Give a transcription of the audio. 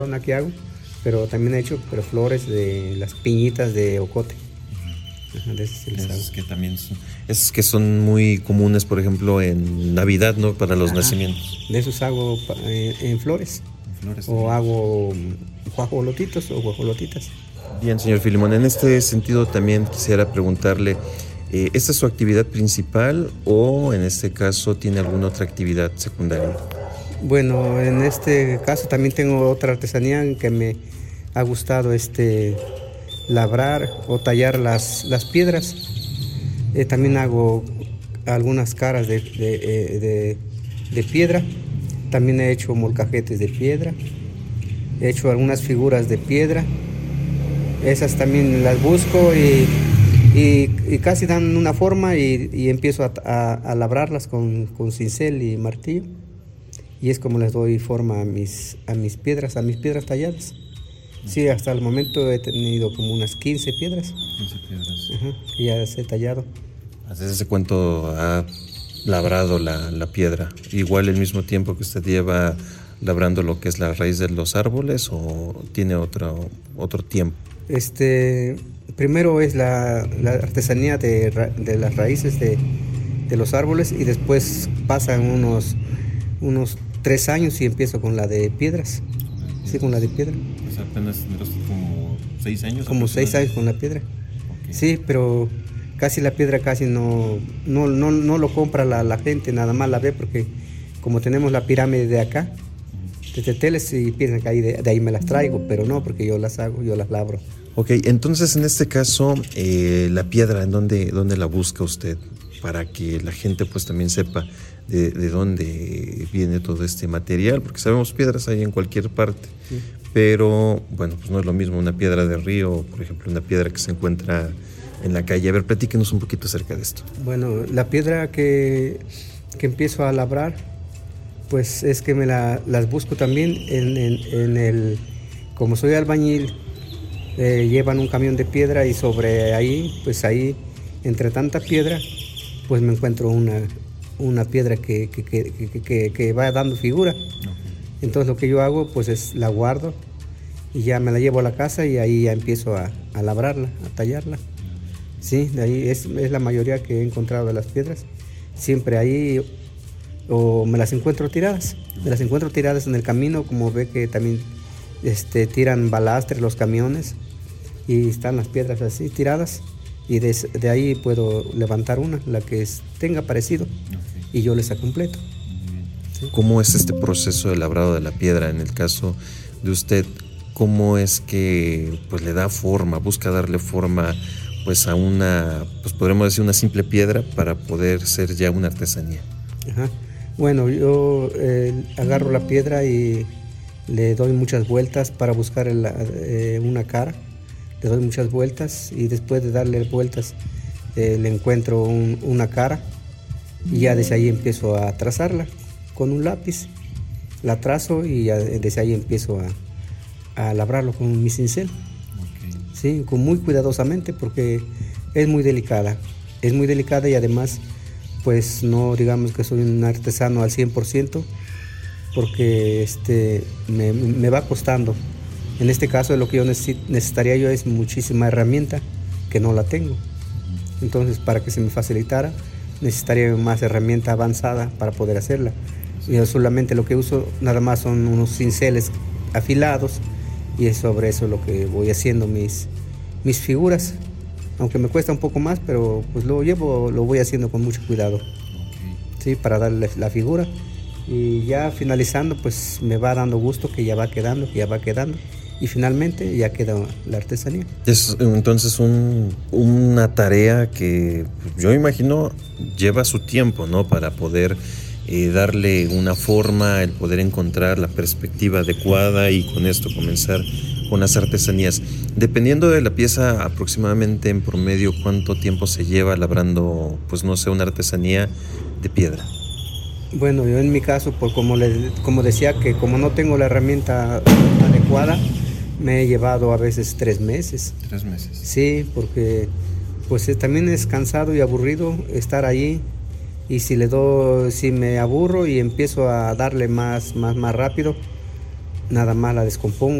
que hago, pero también he hecho flores de las piñitas de ocote. Ajá, de esas sí les hago. Esos que son muy comunes, por ejemplo, en Navidad, ¿no? Para los nacimientos. De esos hago en flores. O hago guajolotitos o guajolotitas. Bien, señor Filimón, en este sentido también quisiera preguntarle, ¿esta es su actividad principal o en este caso tiene alguna otra actividad secundaria? Bueno, en este caso también tengo otra artesanía en que me ha gustado labrar o tallar las piedras. También hago algunas caras de piedra. También he hecho molcajetes de piedra. He hecho algunas figuras de piedra. Esas también las busco y casi dan una forma y empiezo a labrarlas con cincel y martillo. Y es como les doy forma a mis piedras talladas. Sí, hasta el momento he tenido como unas 15 piedras. 15 piedras. Ajá, que ya las he tallado. ¿Hace cuánto ha labrado la piedra? ¿Igual el mismo tiempo que usted lleva labrando lo que es la raíz de los árboles o tiene otro tiempo? Primero es la artesanía de las raíces de los árboles y después pasan unos 3 años y empiezo con la de piedras. Sí, con la de piedra. Pues apenas como 6 años. Como 6 años con la piedra. Okay. Sí, pero casi la piedra no lo compra la gente, nada más la ve porque como tenemos la pirámide de acá, de Teteles, y piensan que de ahí me las traigo, pero no, porque yo las hago, yo las labro. Ok, entonces en este caso, la piedra, ¿en dónde la busca usted? Para que la gente pues también sepa de dónde viene todo este material, porque sabemos piedras hay en cualquier parte, sí. Pero bueno, pues no es lo mismo una piedra de río, por ejemplo, una piedra que se encuentra en la calle. A ver, platíquenos un poquito acerca de esto. Bueno, la piedra que empiezo a labrar, pues es que las busco también como soy albañil, llevan un camión de piedra y sobre ahí, entre tanta piedra, pues me encuentro una piedra que va dando figura. Entonces lo que yo hago pues es la guardo y ya me la llevo a la casa y ahí ya empiezo a labrarla, a tallarla. Sí, de ahí es la mayoría que he encontrado de las piedras. Siempre ahí o me las encuentro tiradas. Me las encuentro tiradas en el camino, como ve que también tiran balastres los camiones y están las piedras así tiradas. Y de ahí puedo levantar la que tenga parecido, y yo les completo. ¿Sí? ¿Cómo es este proceso de labrado de la piedra? En el caso de usted, ¿cómo es que pues le da forma, busca darle forma pues a pues podremos decir una simple piedra para poder ser ya una artesanía? Ajá. Bueno, yo agarro la piedra y le doy muchas vueltas para buscar una cara. Le doy muchas vueltas y después de darle vueltas le encuentro una cara y ya desde ahí empiezo a trazarla con un lápiz. La trazo y ya desde ahí empiezo a labrarlo con mi cincel. Okay. Sí, muy cuidadosamente porque es muy delicada. Es muy delicada y además pues no digamos que soy un artesano al 100% porque me va costando. En este caso lo que yo necesitaría yo es muchísima herramienta que no la tengo. Entonces para que se me facilitara necesitaría más herramienta avanzada para poder hacerla. Yo solamente lo que uso nada más son unos cinceles afilados y es sobre eso lo que voy haciendo mis figuras. Aunque me cuesta un poco más, pero pues lo voy haciendo con mucho cuidado. Okay. Sí, para darle la figura. Y ya finalizando pues me va dando gusto que ya va quedando. Y finalmente ya queda la artesanía. Es entonces una tarea que yo imagino lleva su tiempo, ¿no? Para poder darle una forma, el poder encontrar la perspectiva adecuada y con esto comenzar con las artesanías. Dependiendo de la pieza, aproximadamente en promedio, ¿cuánto tiempo se lleva labrando, pues no sé, una artesanía de piedra? Bueno, yo en mi caso, como decía, que como no tengo la herramienta adecuada, me he llevado a veces 3 meses. 3 meses. Sí, porque pues también es cansado y aburrido estar ahí y si me aburro y empiezo a darle más rápido, nada más la descompongo.